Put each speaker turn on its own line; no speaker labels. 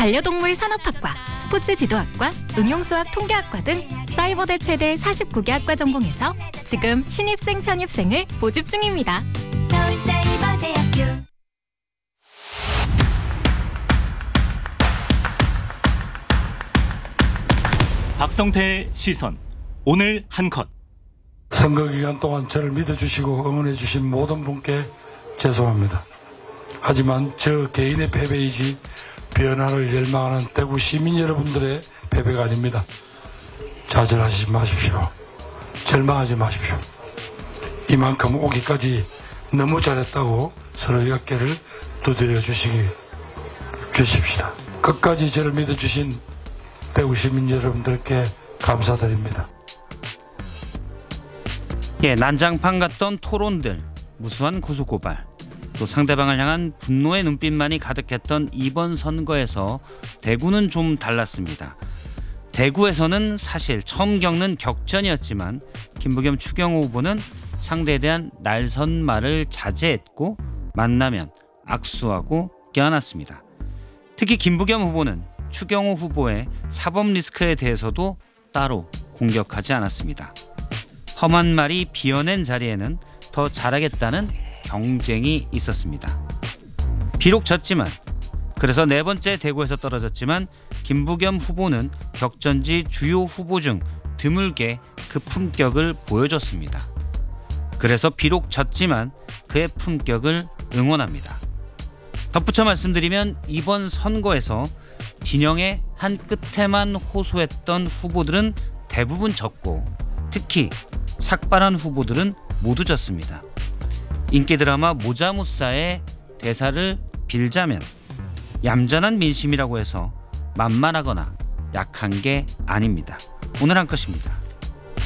반려동물 산업학과, 스포츠 지도학과, 응용수학 통계학과 등 사이버대 최대 49개 학과 전공에서 지금 신입생 편입생을 모집 중입니다. 서울사이버대학교.
박성태의 시선. 오늘 한 컷.
선거 기간 동안 저를 믿어주시고 응원해주신 모든 분께 죄송합니다. 하지만 저 개인의 패배이지 변화를 열망하는 대구 시민 여러분들의 패배가 아닙니다. 좌절하지 마십시오. 절망하지 마십시오. 이만큼 오기까지 너무 잘했다고 서로의 어깨를 두드려 주십시다. 끝까지 저를 믿어주신 대구 시민 여러분들께 감사드립니다.
난장판 같던 토론들, 무수한 고소고발, 또 상대방을 향한 분노의 눈빛만이 가득했던 이번 선거에서 대구는 좀 달랐습니다. 대구에서는 사실 처음 겪는 격전이었지만 김부겸 추경호 후보는 상대에 대한 날선말을 자제했고 만나면 악수하고 껴안았습니다. 특히 김부겸 후보는 추경호 후보의 사법 리스크에 대해서도 따로 공격하지 않았습니다. 험한 말이 비어낸 자리에는 더 잘하겠다는 경쟁이 있었습니다. 비록 졌지만, 그래서 네 번째 대구에서 떨어졌지만 김부겸 후보는 격전지 주요 후보 중 드물게 그 품격을 보여줬습니다. 그래서 비록 졌지만 그의 품격을 응원합니다. 덧붙여 말씀드리면 이번 선거에서 진영의 한 끝에만 호소했던 후보들은 대부분 졌고, 특히 삭발한 후보들은 모두 졌습니다. 인기 드라마 모자무사의 대사를 빌자면 얌전한 민심이라고 해서 만만하거나 약한 게 아닙니다. 오늘 한 컷입니다.